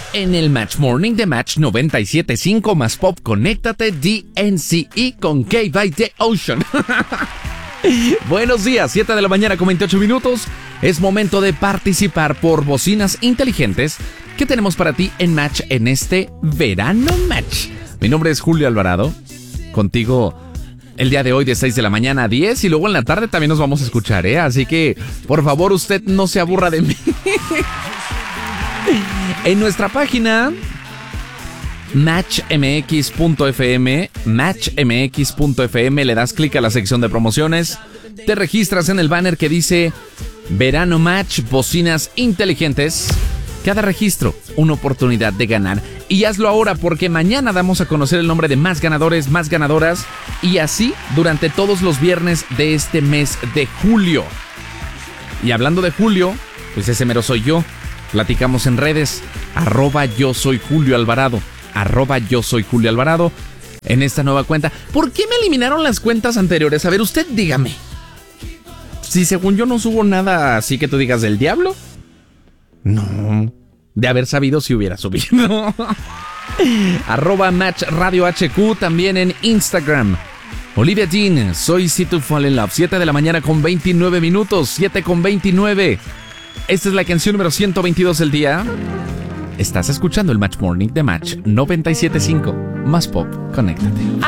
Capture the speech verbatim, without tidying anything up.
en el Match Morning de Match noventa y siete punto cinco más Pop. Conéctate D N C E con K by The Ocean. Buenos días, siete de la mañana con veintiocho minutos. Es momento de participar por bocinas inteligentes que tenemos para ti en Match en este verano Match. Mi nombre es Julio Alvarado, contigo el día de hoy de seis de la mañana a diez y luego en la tarde también nos vamos a escuchar, ¿eh? Así que, por favor, usted no se aburra de mí. En nuestra página match m x punto f m, match m x punto f m, le das clic a la sección de promociones, te registras en el banner que dice Verano Match, bocinas inteligentes. Cada registro, una oportunidad de ganar. Y hazlo ahora porque mañana damos a conocer el nombre de más ganadores, más ganadoras. Y así durante todos los viernes de este mes de julio. Y hablando de julio, pues ese mero soy yo. Platicamos en redes. Arroba yo soy Julio Alvarado. Arroba yo soy Julio Alvarado. En esta nueva cuenta. ¿Por qué me eliminaron las cuentas anteriores? A ver, usted dígame. Si según yo no subo nada así que tú digas del diablo. No, de haber sabido si hubiera subido. Arroba Match Radio H Q también en Instagram. Olivia Dean, soy Si To Fall in Love. siete de la mañana con veintinueve minutos. siete con veintinueve. Esta es la canción número ciento veintidós del día. Estás escuchando el Match Morning de Match noventa y siete punto cinco. Más Pop, conéctate.